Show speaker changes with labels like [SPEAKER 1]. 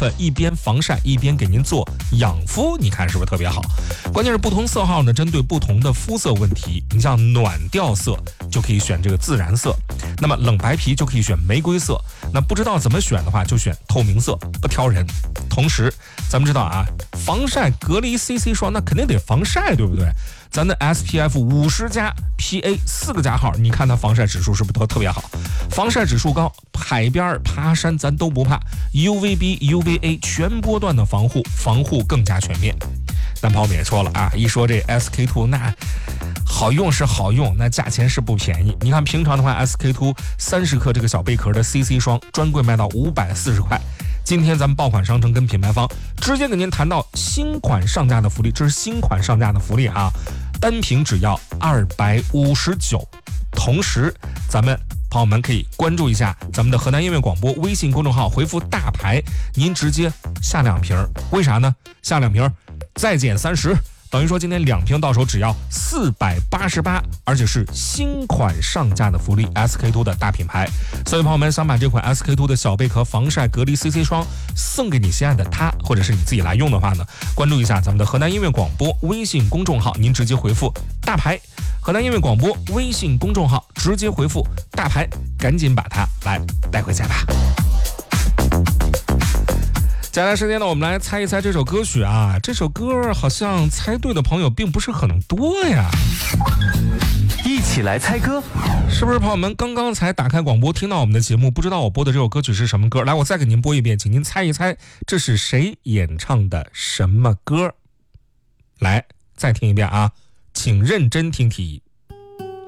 [SPEAKER 1] 分，一边防晒一边给您做养肤，你看是不是特别好？关键是不同色号呢，针对不同的肤色问题，你像暖调色就可以选这个自然色，那么冷白皮就可以选玫瑰色，那不知道怎么选的话就选透明色，不挑人。同时咱们知道啊，防晒隔离 CC 霜那肯定得防晒，对不对？咱的 SPF 50+PA 4个加号，你看它防晒指数是不是都特别好？防晒指数高，海边爬山咱都不怕。UVB UVA 全波段的防护更加全面。但朋友们也说了啊，一说这 SK2 那好用是好用，那价钱是不便宜。你看平常的话 SK2 30克这个小贝壳的 CC 霜专柜卖到540块，今天咱们爆款商城跟品牌方直接给您谈到新款上架的福利，这是新款上架的福利啊，单瓶只要259。同时咱们朋友们可以关注一下咱们的河南音乐广播微信公众号，回复大牌，您直接下2瓶。为啥呢？下2瓶再减30，等于说今天2瓶到手只要488，而且是新款上架的福利 ，SK2 的大品牌。所以朋友们想把这款 SK2 的小贝壳防晒隔离 CC 霜送给你心爱的他，或者是你自己来用的话呢，关注一下咱们的河南音乐广播微信公众号，您直接回复大牌，河南音乐广播微信公众号直接回复大牌，赶紧把它来带回家吧。接下来时间呢，我们来猜一猜这首歌曲啊。这首歌好像猜对的朋友并不是很多呀。
[SPEAKER 2] 一起来猜歌，
[SPEAKER 1] 是不是朋友们刚刚才打开广播听到我们的节目，不知道我播的这首歌曲是什么歌？来，我再给您播一遍，请您猜一猜这是谁演唱的什么歌？来，再听一遍啊，请认真听题。